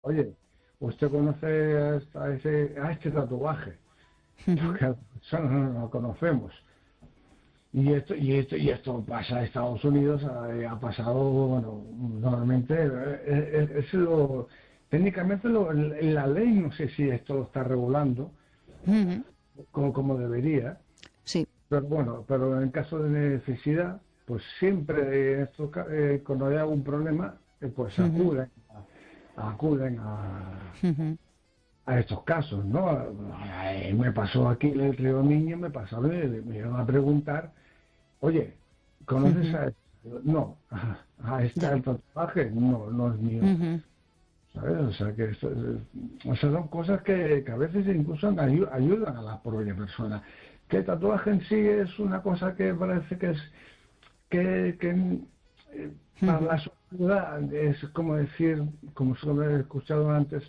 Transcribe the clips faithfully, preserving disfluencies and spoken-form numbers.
oye, ¿usted conoce a, esta- a ese, a este tatuaje? Ujú, Porque eso no, no lo conocemos. Y esto, y esto, y esto pasa en Estados Unidos, ha, ha pasado, bueno, normalmente, eh, es, es lo, técnicamente lo, en la ley no sé si esto lo está regulando ujú. como, como debería, Sí. pero bueno, pero en caso de necesidad, pues siempre en estos, ca- eh, cuando hay algún problema, eh, pues Ujú, acuden, a- acuden a, ujú, a estos casos, ¿no? Eh, Me pasó aquí en el Río Niño, me pasó, me, me iban a preguntar, oye, ¿conoces ujú. a este? No, a, a este Ya. el tatuaje, no, no es mío, Ujú, ¿sabes? O sea, que esto, es- o sea, son cosas que, que a veces incluso ayu- ayudan a la propia persona. Que el tatuaje en sí es una cosa que parece que es, que, que eh, para ujú, la sociedad es como decir, como solo he escuchado antes,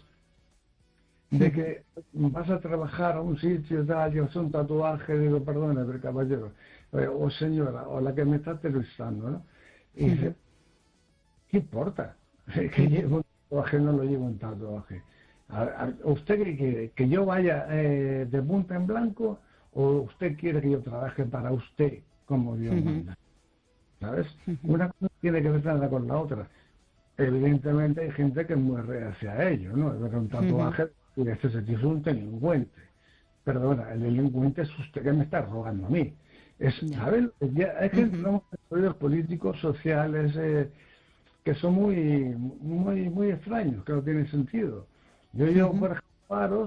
de ujú, que vas a trabajar a un sitio, tal, yo soy un tatuaje, digo, perdone, pero caballero, eh, o señora, o la que me está entrevistando, ¿no? Y ujú, dice, ¿qué importa? Que ujú, llevo un tatuaje, no lo llevo un tatuaje. A- a- ¿Usted qué quiere? ¿Que yo vaya eh, de punta en blanco o usted quiere que yo trabaje para usted como Dios ujú, manda? ¿Sabes? ujú. Una cosa tiene que ver nada con la otra. Evidentemente hay gente que es muy reacia a ello, ¿no? Ver un Ujú. tatuaje y este se es un delincuente. Perdona, el delincuente es usted que me está rogando a mí. Es, Ya. ¿sabes? Ya, es que Ujú, entramos en estudios políticos, sociales, eh, que son muy, muy, muy extraños, que no tienen sentido. Yo llevo, ujú, por ejemplo, paros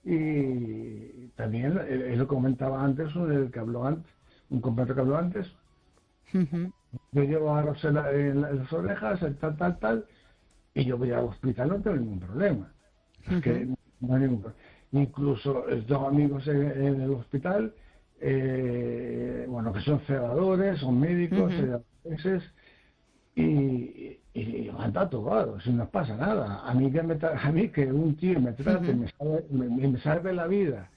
y también, eh, lo comentaba antes, un, el que habló antes, un compañero que habló antes, ujú, yo llevo aros en, la- en la- en las orejas, el tal, tal, tal, y yo voy al hospital, no tengo ningún problema. Es que ujú, no hay ningún problema. Incluso eh, tengo amigos en, en el hospital, eh, bueno, que son celadores, son médicos, ujú, eh, forenses, y, y van tatuados, y no pasa nada. A mí que, me tra- a mí que un tío me trate, ujú, me salve, me, me salve la vida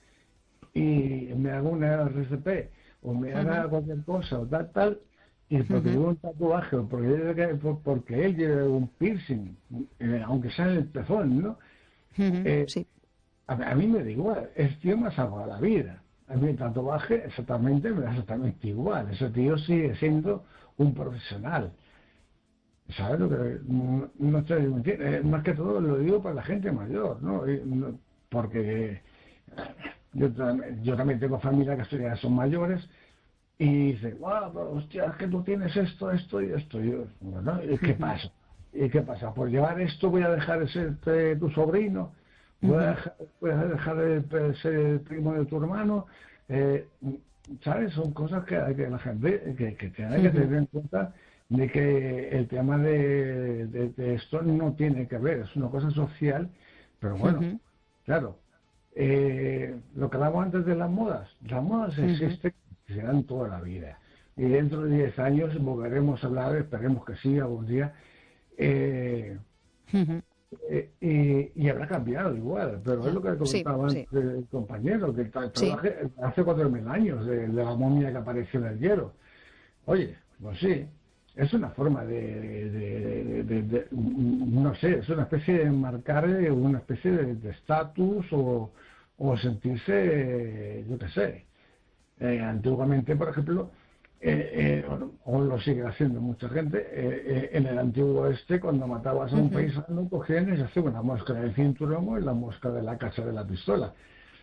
y me haga una R C P o me ujú, haga cualquier cosa o tal, tal, y porque ujú, llevo un tatuaje o porque, lleve- por- porque él lleve un piercing, eh, aunque sea en el pezón, ¿no? ujú. Eh, Sí. a, a mí me da igual, el tío me ha salvado la vida. A mí el tatuaje exactamente me da exactamente igual. Ese tío sigue siendo un profesional. ¿Sabes lo que no, no estoy mintiendo? Eh, más que todo lo digo para la gente mayor, ¿no? Y no- porque eh, yo, tam- yo también tengo familia que ya son mayores y dicen, wow, pero hostia, es que tú tienes esto, esto y esto. Y yo, bueno, ¿y qué Ujú, pasa? ¿Y qué pasa? ¿Por llevar esto voy a dejar de ser eh, tu sobrino? ¿Voy a ujú, dejar, voy a dejar de pe- ser el primo de tu hermano? Eh, ¿Sabes? Son cosas que, hay que la gente que, que tiene que ujú, tener en cuenta de que el tema de, de- de esto no tiene que ver, es una cosa social, pero bueno, ujú, claro, eh, lo que hablamos antes de las modas, las modas ujú, existen, serán toda la vida. Y dentro de diez años volveremos a hablar, esperemos que sí, algún día, eh, ujú. eh, y, y habrá cambiado igual, pero es Ya. lo que Sí, comentaba sí, antes el compañero, que el sí. tatuaje hace cuatro mil años, de, de la momia que apareció en el hielo. Oye, pues sí, es una forma de, de- de- de- de- no sé, es una especie de marcar eh, una especie de estatus o, o sentirse, eh, yo qué sé. Eh, antiguamente, por ejemplo, eh, eh, o, o lo sigue haciendo mucha gente, eh, eh, en el antiguo oeste, cuando matabas a un Ujú, paisano, cogían y se hacían una mosca del cinturón o la mosca de la cacha de la pistola.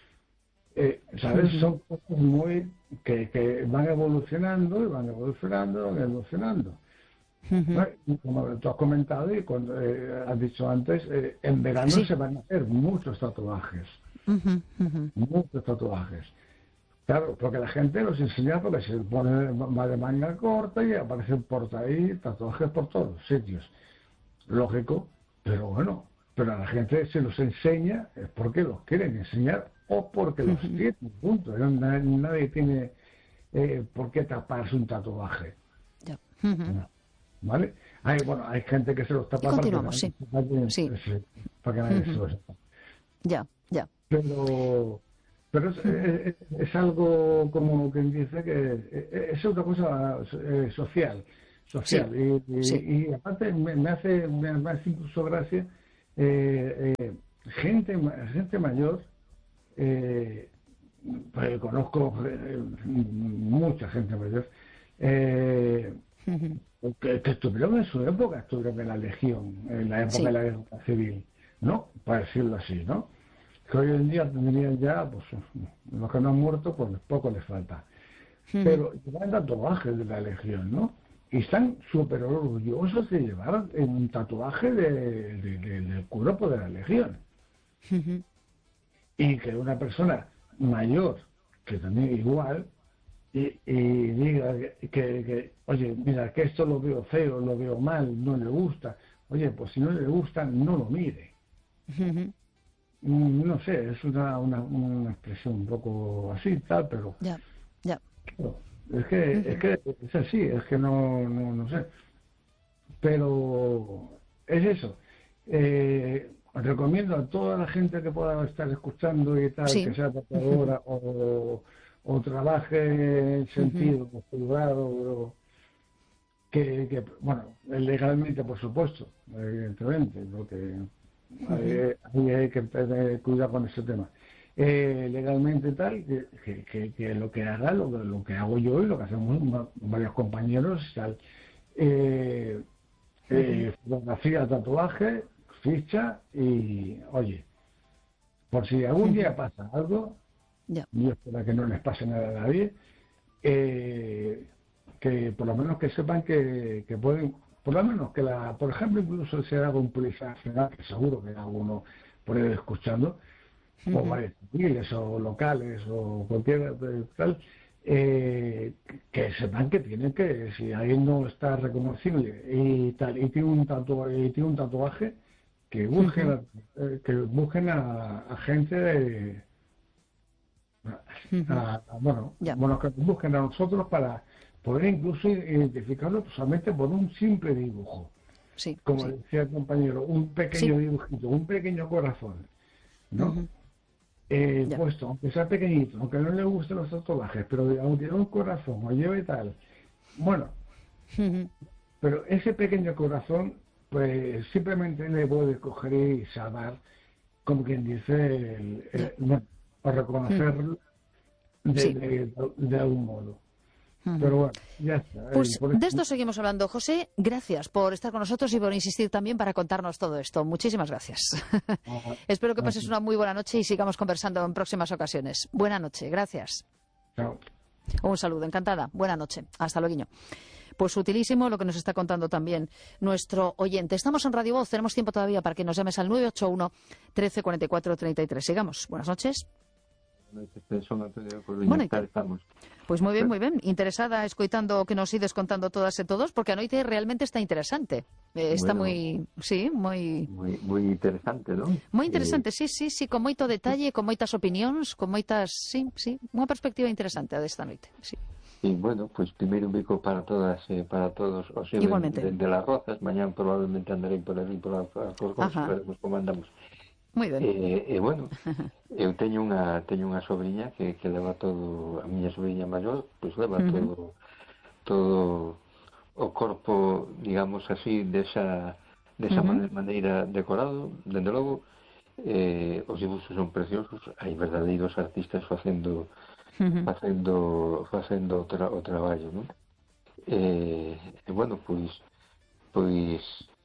Eh, ¿sabes? ujú, Son cosas muy que, que van evolucionando y van evolucionando, van evolucionando. ujú. ¿No? Y como tú has comentado y cuando eh, has dicho antes, eh, en verano Sí. se van a hacer muchos tatuajes, Ujú, ujú, muchos tatuajes. Claro, porque la gente los enseña porque se pone va de manga corta y aparecen por ahí tatuajes por todos los sitios. Lógico, pero bueno, pero a la gente se los enseña es porque los quieren enseñar o porque los ujú. tienen, punto. No, na- nadie tiene eh, por qué taparse un tatuaje, Ya. Ujú. ¿no? ¿Vale? Hay, bueno, hay gente que se los Y tapa para que continuamos, nadie, sí. Sí. se- para que nadie se Ujú. lo sepa. Ya, ya. Pero, pero es, Ujú. es- es algo como quien dice que es una cosa eh, social, Sí, social. Y, sí. y- y aparte me, me hace, me, me hace incluso gracia eh, eh, gente, gente mayor, eh, pues conozco eh, mucha gente mayor, eh, Ujú. que, que estuvieron en su época, estuvieron en la Legión, en la época de Sí. la guerra civil, ¿no? Para decirlo así, ¿no? Que hoy en día tendrían ya, pues, los que no han muerto, pues poco les falta. Ujú. Pero llevan tatuajes de la Legión, ¿no? Y están súper orgullosos de llevar un tatuaje de, de- de- del cuerpo de la Legión. Ujú. Y que una persona mayor, que también igual, y, y diga que, que- que, oye, mira, que esto lo veo feo, lo veo mal, no le gusta. Oye, pues si no le gusta, no lo mire. Ujú. Mm, No sé, es una, una, una expresión un poco así, tal, pero Ya, ya. claro, es que, es Ujú. que es así, es que no, no, no sé. Pero es eso. Eh, recomiendo a toda la gente que pueda estar escuchando y tal, Sí. que sea Ujú. tatuadora o, o trabaje en Ujú. sentido privado, que, que, bueno, legalmente, por supuesto, evidentemente, porque Ujú. hay, ahí hay que tener cuidado con ese tema. Eh, legalmente tal, que, que, que- que lo que haga, lo, que- lo que hago yo y lo que hacemos va- varios compañeros, tal. Eh, Ujú. eh, fotografía, tatuaje, ficha y, oye, por si algún Ujú. día pasa algo, Ya. y espero que no les pase nada a nadie, eh, que por lo menos que sepan que, que pueden, por lo menos que la, por ejemplo, incluso si haga un policía nacional, que seguro que alguno por ahí escuchando, o Ujú. varios civiles o locales o cualquier eh, tal, eh, que sepan que tienen que, si alguien no está reconocible y tal, y tiene un tatuaje, y tiene un tatuaje que busquen Ujú. a, eh, que busquen a, a gente de, Ujú. a- a- bueno, Ya. bueno, que nos busquen a nosotros para poder incluso identificarlo solamente por un simple dibujo. Sí, Como sí. decía el compañero, un Sí. pequeño dibujito, un pequeño corazón, ¿no? Ujú. Eh, Ya. puesto, aunque sea pequeñito, aunque no le gusten los tatuajes, pero aunque lleve un corazón o lleve tal, bueno, Ujú. pero ese pequeño corazón, pues simplemente le puede coger y salvar, como quien dice, el, Ya. el- bueno, o Ujú. reconocerlo de, Sí. de, de algún modo. Ujú. Pero bueno, ya está. eh, Pues por de eso, esto seguimos hablando. José, gracias por estar con nosotros y por insistir también para contarnos todo esto. Muchísimas gracias. ah, Espero que ah, pases una muy buena noche y sigamos conversando en próximas ocasiones. Buena noche. Gracias. chao. Un saludo. Encantada. Buena noche. Hasta luego. Pues utilísimo lo que nos está contando también nuestro oyente. Estamos en Radio Voz. Tenemos tiempo todavía para que nos llames al nueve ocho uno, trece, cuarenta y cuatro, treinta y tres. Sigamos. Buenas noches. Son Antonio Bueno, Coruña, ¿y tal qué? estamos. Pues muy bien, muy bien. Interesada escoitando que nos ides contando todas e todos, porque a noite realmente está interesante. Eh, está Bueno, moi, sí, moi moi, moi interesante, non? moi Eh, interesante, sí, sí, sí, con moito detalle, con moitas opinións, con moitas, sí, sí, unha perspectiva interesante a desta noite, sí. e, bueno, pois pues, primeiro un bico para todas, eh, para todos os de, Igualmente. de, de las Rozas. Mañán probablemente andarei por ali, por a Corcón, Ajá, veremos como andamos. moi ben. E, e, bueno, eu teño unha teño unha sobrinha que, que leva todo, a miña sobrinha maior, pois pues, leva Uh -huh. todo todo o corpo, digamos así, desa, desa Uh -huh. maneira decorado, dende logo. Eh, os dibuxos son preciosos, hai verdadeiros artistas facendo Uh -huh. facendo facendo o, tra, o traballo, non? Eh, e bueno, pois pois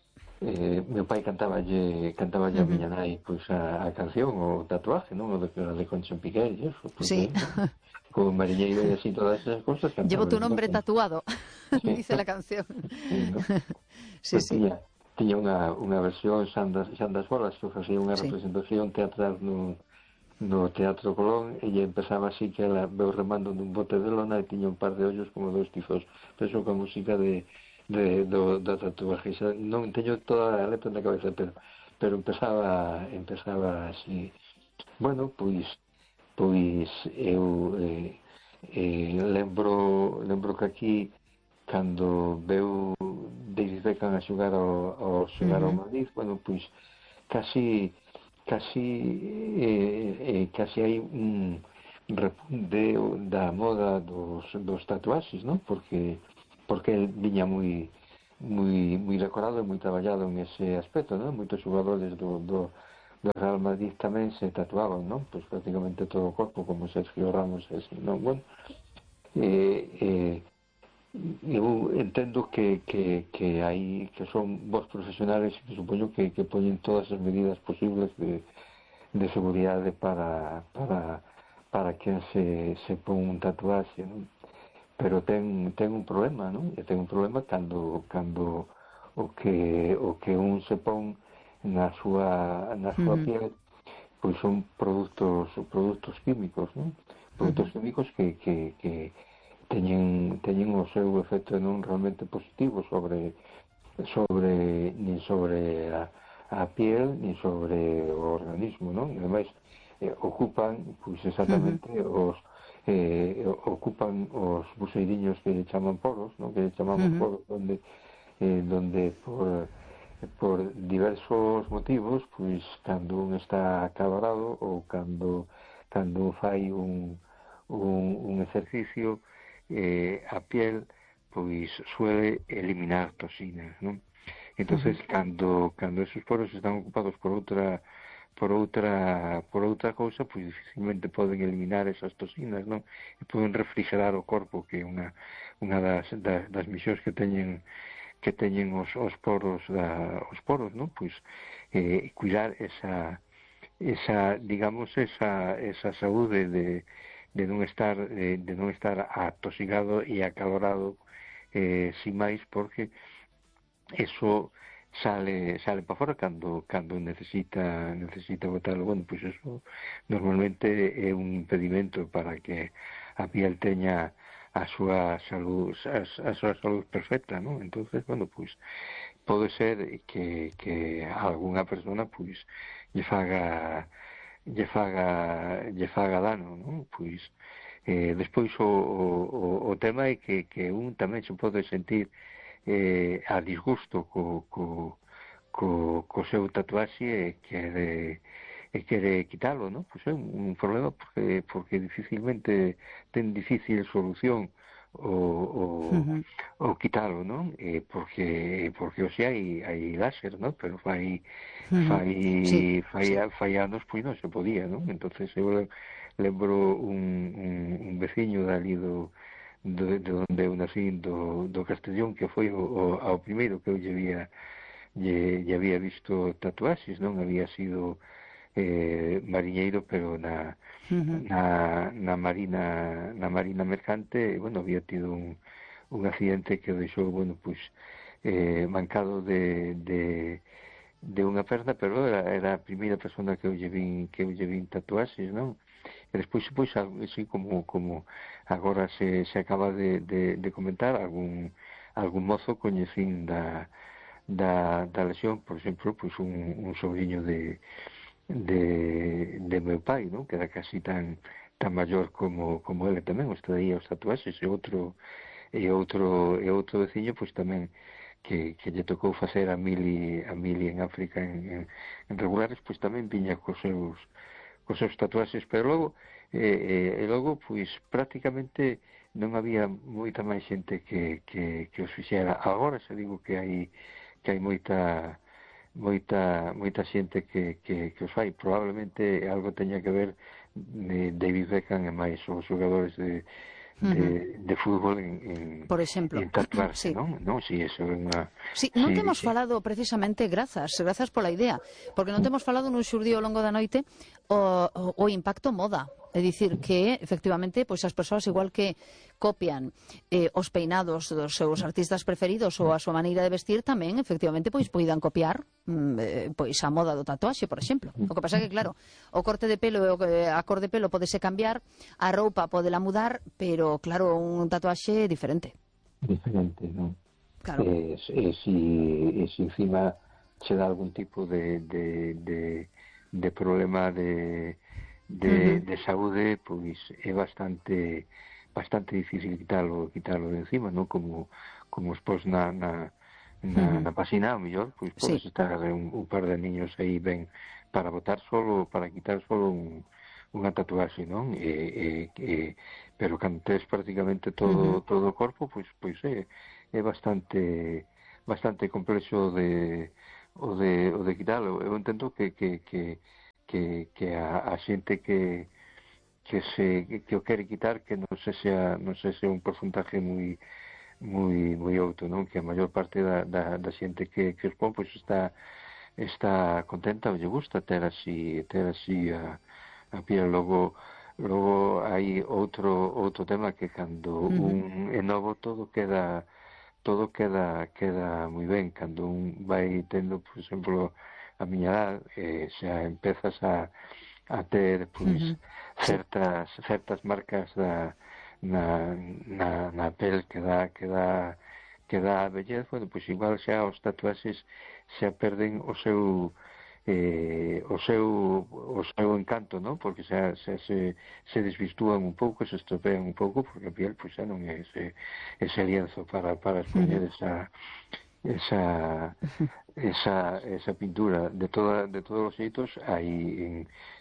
eh, meu pai cantaballe cantaballe Uh a -huh. miña nai pois a, a canción, o tatuaje, non? O de, o de Concha Piqué e eso, pois Sí. eh, como mariñeiro e así todas esas cosas Llevo tu cantaban. nombre tatuado, Sí, dice la canción. sí, ¿no? Sí, Pues sí, tiña, tiña unha, unha versión Xan das, Xan das Bolas, que facía unha sí. representación teatral no, no Teatro Colón, e ella empezaba así que ela veu remando nun bote de lona e tiña un par de ollos como dos tizos. Penso que a música de, de, do, da tatuaje. Xa non teño toda a letra na cabeza, pero, pero empezaba, empezaba así. Bueno, pois, pois eu eh, eh, lembro, lembro que aquí cando veu David Beckham a xogar ao, ao xogar Uh ao -huh. Madrid, bueno, pois casi casi eh, eh, casi hai un repunte da moda dos, dos tatuaxes, non? Porque porque el viña moi moi moi decorado e moi traballado en ese aspecto, non? Moitos xogadores do, do, do Real Madrid tamén se tatuaban, non? Pois prácticamente todo o corpo, como Sergio Ramos e así, non? Bueno, eh, eh, eu entendo que, que, que hai que son vos profesionales e que supoño que, que poñen todas as medidas posibles de, de seguridade para para para quen se, se pon un tatuaxe, non? Pero ten, ten un problema, non? E ten un problema cando cando o que o que un se pon na súa na súa Uh-huh. piel pois son produtos produtos químicos, non? Produtos Uh-huh. químicos que, que, que teñen teñen o seu efecto non realmente positivo sobre sobre nin sobre a, a piel nin sobre o organismo, non? E ademais eh, ocupan pois exactamente Uh-huh. os eh, ocupan os buseiriños que lle chaman poros, non? Que lle chamamos Uh-huh. poros donde eh, donde por por diversos motivos, pois cando un está acalorado ou cando cando fai un un, un exercicio eh, a piel pois suele eliminar toxinas, non? Entonces Uh-huh. cando cando esos poros están ocupados por outra por outra por outra cousa, pois dificilmente poden eliminar esas toxinas, non? E poden refrigerar o corpo, que é unha unha das, das, das misións que teñen que teñen os, os poros da, os poros, non? Pois eh, cuidar esa esa, digamos, esa esa saúde de de non estar de, de non estar atosigado e acalorado eh, sin máis, porque eso sale sale para fora cando cando necesita necesita botarlo. Bueno, pois eso normalmente é un impedimento para que a piel teña a súa salud a, a súa salud perfecta, non? Entonces, bueno, pois pode ser que que algunha persona pois lle faga lle faga lle faga dano, non? Pois eh, despois o, o, o tema é que, que un tamén se pode sentir eh, a disgusto co, co, co, co seu tatuaxe e quere, e quere quitalo, non? Pois é un, un problema porque, porque dificilmente ten difícil solución o, o, Uh-huh. o quitalo, non? Eh, porque porque o sea, hai, hai láser, non? Pero fai Uh-huh. Sí, fai fai, sí. fai anos pois non se podía, non? Entonces eu lembro un, un, un veciño dali do de, de onde eu nací do, do Castellón, que foi o, o, ao primeiro que eu lle había lle, lle había visto tatuaxes, non? Había sido eh, mariñeiro, pero na Uh-huh. na, na marina na marina mercante, bueno, había tido un, un accidente que o deixou, bueno, pois eh, mancado de, de, de unha perna, pero era, era a primeira persona que eu lle vin, que eu lle vin tatuaxes, non? E despois, pois, así como, como agora se, se acaba de, de, de comentar, algún, algún mozo coñecín da, da, da lesión, por exemplo, pois un, un sobrinho de de, de meu pai, non? Que era casi tan tan maior como como ele tamén, os traía os tatuaxes, e outro e outro e outro veciño pois tamén que, que lle tocou facer a mili a mili en África en, en, en regulares, pois tamén viña cos seus cos seus tatuaxes, pero logo eh, e logo pois prácticamente non había moita máis xente que, que, que os fixera. Agora se digo que hai que hai moita moita moita xente que, que, que os fai. Probablemente algo teña que ver de David Beckham e máis os xogadores de, Uh-huh. de, de fútbol en, en, Por exemplo. en tatuarse, Sí. non? Non, si, eso é unha... Sí, non Si, temos si. falado precisamente, grazas, grazas pola idea, porque non temos falado nun xurdido ao longo da noite o, o, o impacto moda. É dicir que, efectivamente, pois as persoas igual que copian eh, os peinados dos seus artistas preferidos ou a súa maneira de vestir, tamén, efectivamente, pois poidan copiar mm, eh, pois a moda do tatuaxe, por exemplo. O que pasa é que, claro, o corte de pelo e o, a cor de pelo podese cambiar, a roupa podela mudar, pero, claro, un tatuaxe é diferente. Diferente, non? Claro. E, e, si, e si encima se dá algún tipo de, de, de, de problema de, de, Uh-huh. de saúde, pois é bastante bastante difícil quitalo, quitalo de encima, non? Como, como expós na, na, na, Uh-huh. na página, ao mellor, pois Sí. podes estar un, un par de niños aí ben para botar solo, para quitar solo un, unha tatuaxe, non? E, e, e, pero cando tes prácticamente todo, Uh-huh. todo o corpo, pois, pois é, é bastante bastante complexo de o de o de quitalo. Eu entendo que que que que, que a, a xente que que se que o quere quitar que non se sea non se sea un porcentaje moi moi moi alto, non? Que a maior parte da, da, da xente que, que os pon pois está está contenta ou lle gusta ter así ter así a, a piel. Logo logo hai outro outro tema que cando uh-huh. un é novo todo queda todo queda queda moi ben. Cando un vai tendo, por exemplo, a miña edad, eh, xa empezas a, a ter pois, uh-huh. certas certas marcas da, na, na, na pel que dá que dá que dá a vellez, bueno, pois igual xa os tatuaxes xa perden o seu eh, o seu o seu encanto, non? Porque xa, xa se, se desvirtúan un pouco, se estropean un pouco, porque a piel pois xa non é ese, ese lienzo para, para expoñer esa esa esa esa pintura. De toda de todos os xeitos hai en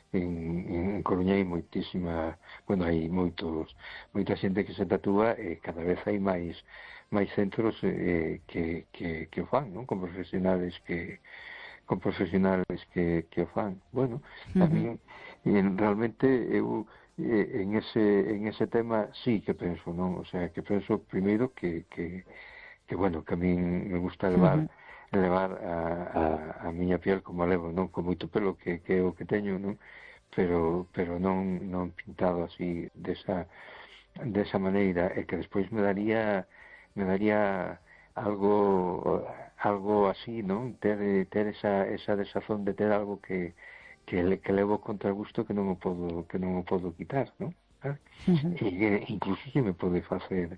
en, en Coruña hai moitísima, bueno, hai moitos moita xente que se tatúa e cada vez hai máis máis centros eh, que, que, que o fan, non? Con profesionales que con profesionales que, que o fan. Bueno, a mí uh-huh. realmente eu en ese en ese tema sí que penso, non? O sea, que penso primeiro que que, que bueno, que a mí me gusta levar uh-huh. levar a, a, a miña piel como a levo, non? Con moito pelo que, que é o que teño, non? Pero pero non non pintado así desa desa maneira, e que despois me daría me daría algo algo así, non? Ter, ter esa, esa desazón de ter algo que, que, que levo contra gusto que non o podo, que non o podo quitar, non? ¿Sabes? Uh-huh. E incluso que me pode facer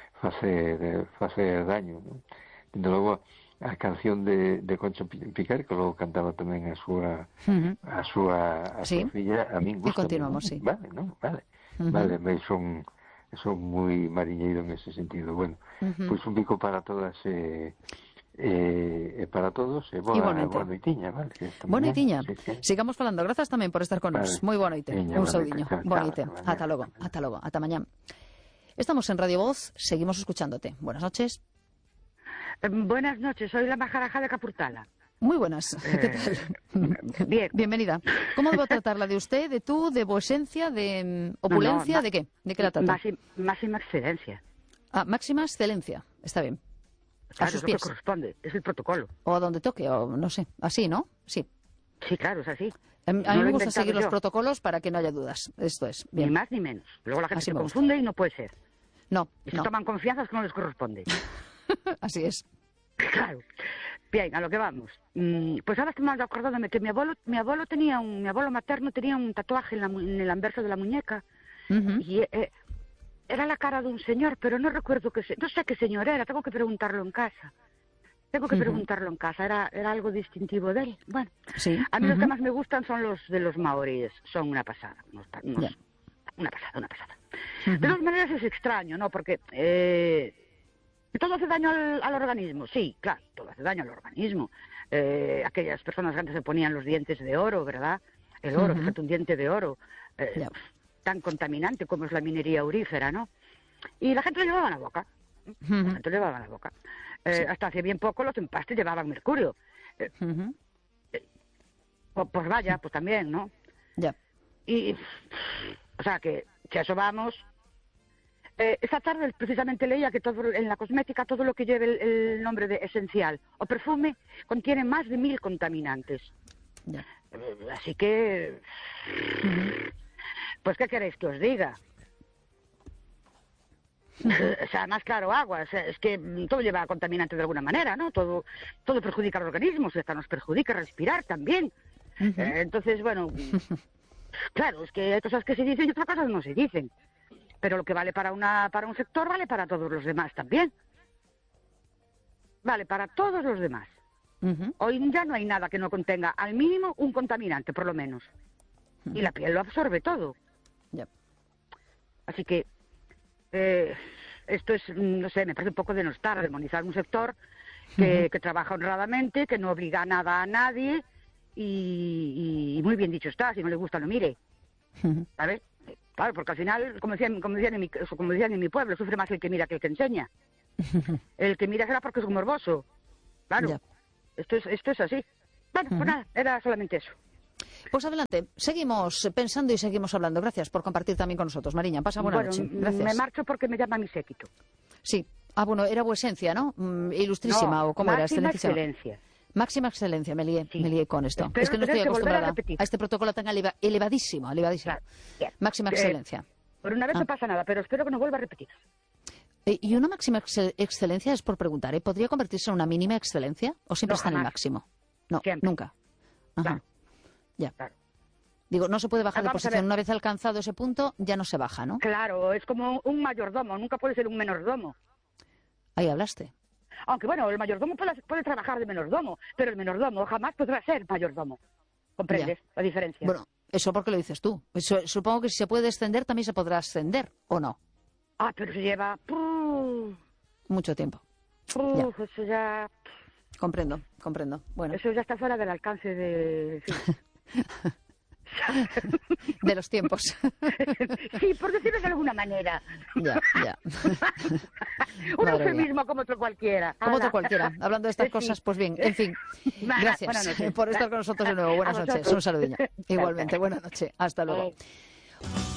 facer facer daño, non? Dende logo a canción de, de Concha Piquer, que logo cantaba tamén a súa uh-huh. a súa a sí. súa filla, a min gusta. E continuamos, ¿no? sí. Vale, non? Vale. Uh-huh. Vale, me son son moi mariñeiro en ese sentido. Bueno, uh-huh. pois un bico para todas e eh, eh, para todos e boa, boa noitiña, vale? Boa noitiña. Sí, sí. Sigamos falando. Grazas tamén por estar con vale. nos. Moi boa noite. Un saudiño. Boa noite. Ata logo. Ata logo. Ata mañá. Estamos en Radio Voz. Seguimos escuchándote. Buenas noches. Eh, buenas noches. Soy la Majaraja de Capurtala. Muy buenas. Eh, ¿Qué tal? Bien. Bienvenida. ¿Cómo debo tratarla? ¿De usted, de tú, de vuesencia, de um, opulencia? No, no, ¿de qué? ¿De qué la trata? Máxima, máxima excelencia. Ah, máxima excelencia. Está bien. Claro, a sus es lo pies. que corresponde. Es el protocolo. O a donde toque, o no sé. Así, ¿no? Sí. Sí, claro, es así. A mí, a mí no me gusta seguir yo. los protocolos para que no haya dudas. Esto es. Bien. Ni más ni menos. Luego la gente así se confunde y no puede ser. No. Y se no. toman confianzas que no les corresponde. Así es. Claro. Bien, a lo que vamos. Mm, pues ahora estoy mal acordándome que mi abuelo, mi abuelo tenía un, mi abuelo materno tenía un tatuaje en, la, en el anverso de la muñeca. Uh-huh. Y eh, era la cara de un señor, pero no recuerdo qué, no sé qué señor era, tengo que preguntarlo en casa. Tengo que uh-huh. preguntarlo en casa, era, era algo distintivo de él. Bueno, sí. A mí uh-huh. los que más me gustan son los de los maoríes, son una pasada. Unos, unos, yeah. Una pasada, una pasada. Uh-huh. De todas maneras es extraño, ¿no? Porque eh, todo hace daño al, al organismo, sí, claro, todo hace daño al organismo. Eh, aquellas personas que antes se ponían los dientes de oro, ¿verdad? El oro, uh-huh. fíjate, un diente de oro, eh, yeah. tan contaminante como es la minería aurífera, ¿no? Y la gente lo llevaba en la boca. Uh-huh. La gente lo llevaba en la boca. Eh, sí. Hasta hace bien poco los empastes llevaban mercurio. Eh, uh-huh. eh, pues, pues vaya, pues también, ¿no? Ya. Yeah. Y, o sea, que si a eso vamos... Eh, esta tarde precisamente leía que todo en la cosmética todo lo que lleve el, el nombre de esencial o perfume contiene más de mil contaminantes. Yeah. Eh, así que... Uh-huh. Pues, ¿qué queréis que os diga? O sea, más claro, agua. O sea, es que todo lleva contaminante de alguna manera, ¿no? Todo todo perjudica al organismo, o sea, hasta nos perjudica respirar también. Uh-huh. Eh, entonces, bueno, claro, es que hay cosas que se dicen y otras cosas no se dicen. Pero lo que vale para una para un sector vale para todos los demás también. Vale para todos los demás. Uh-huh. Hoy ya no hay nada que no contenga al mínimo un contaminante, por lo menos. Uh-huh. Y la piel lo absorbe todo. Yep. Así que... Eh, esto es, no sé, me parece un poco denostar, demonizar un sector que, uh-huh. que trabaja honradamente, que no obliga nada a nadie y, y muy bien dicho está, si no le gusta no mire, uh-huh. ¿sabes? Claro, porque al final, como decían, como, decían en mi, como decían en mi pueblo, sufre más el que mira que el que enseña. Uh-huh. El que mira será porque es un morboso claro. Ya. Esto es, esto es así. Bueno, pues Ujú. nada, era solamente eso. Pues adelante, seguimos pensando y seguimos hablando. Gracias por compartir también con nosotros. Mariña, pasa buena Bueno, noche. m- Gracias. me marcho porque me llama mi séquito. Sí. Ah, bueno, era vuesencia, ¿no? Mm, ilustrísima, No, o cómo era, máxima excelentísima. excelencia. Máxima excelencia, me lié, Sí. me lié con esto. Espero es que no tener estoy que volver a acostumbrada repetir. a este protocolo tan eleva- elevadísimo, elevadísimo. Claro, bien. Máxima Eh, excelencia. Por una vez Ah. no pasa nada, pero espero que no vuelva a repetir. Eh, ¿Y una máxima excel- excelencia es por preguntar, ¿eh? ¿Podría convertirse en una mínima excelencia? ¿O siempre No, está en el jamás. máximo? No, Siempre. nunca. Ajá. Claro. Ya. Claro. Digo, no se puede bajar de Vamos a posición. ver. Una vez alcanzado ese punto, ya no se baja, ¿no? Claro, es como un mayordomo, nunca puede ser un menordomo. Ahí hablaste. Aunque bueno, el mayordomo puede, puede trabajar de menordomo, pero el menordomo jamás podrá ser mayordomo. ¿Comprendes la diferencia? Bueno, eso porque lo dices tú. Eso, supongo que si se puede descender, también se podrá ascender, ¿o no? Ah, pero se lleva... ¡pum! Mucho tiempo. ¡Puf! Eso ya... Comprendo, comprendo. Bueno, Eso ya está fuera del alcance de... en fin. de los tiempos. Sí, por decirlo de alguna manera. Ya, ya. Un Madre mía. eufemismo como otro cualquiera. Como otro Ala. cualquiera. Hablando de estas Sí. cosas, pues bien, en fin. Nada, Gracias buenas noches. por estar con nosotros de nuevo. Buenas A noches. vosotros. Un saludillo. Igualmente, buenas noches. Hasta luego. Eh.